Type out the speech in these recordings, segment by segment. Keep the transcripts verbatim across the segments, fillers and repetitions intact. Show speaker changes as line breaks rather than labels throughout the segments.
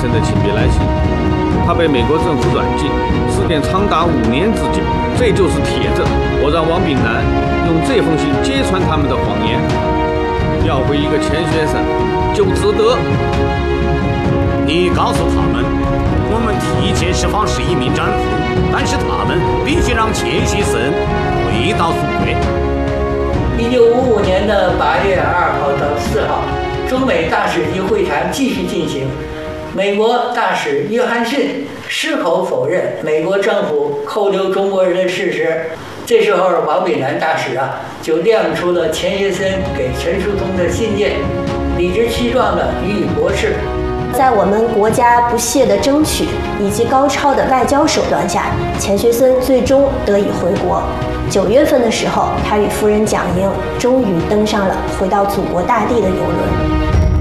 生的亲笔来信，他被美国政府软禁，时间长达五年之久。这就是铁证，我让王炳南用这封信揭穿他们的谎言。要回一个钱学森，就值得。
你告诉他们，我们提前释放十一名战俘，但是他们必须让钱学森回到祖国。
一九五五年的八月二号到四号，中美大使级会谈继续进行。美国大使约翰逊矢口否认美国政府扣留中国人的事实。这时候，王炳南大使啊，就亮出了钱学森给陈树通的信件，理直气壮地予以驳斥。
在我们国家不懈的争取以及高超的外交手段下，钱学森最终得以回国。九月份的时候，他与夫人蒋英终于登上了回到祖国大地的邮轮。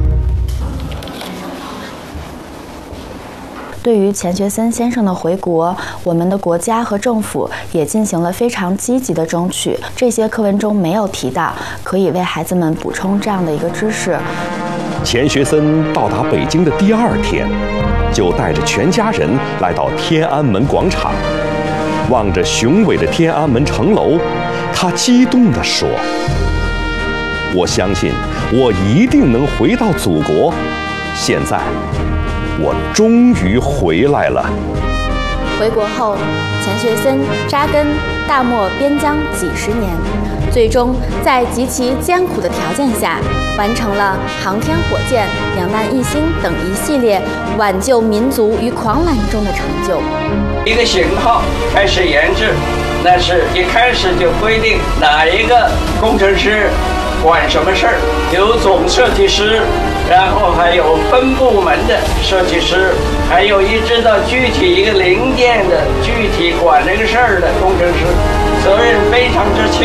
对于钱学森先生的回国，我们的国家和政府也进行了非常积极的争取。这些课文中没有提到，可以为孩子们补充这样的一个知识。
钱学森到达北京的第二天，就带着全家人来到天安门广场，望着雄伟的天安门城楼，他激动地说：“我相信我一定能回到祖国。现在我终于回来了。”
回国后，钱学森扎根大漠边疆几十年，最终在极其艰苦的条件下，完成了航天火箭、两弹一星等一系列挽救民族于狂澜中的成就。
一个型号开始研制，那是一开始就规定哪一个工程师管什么事儿，有总设计师，然后还有分部门的设计师，还有一直到具体一个零件的具体管这个事儿的工程师，责任非常之轻。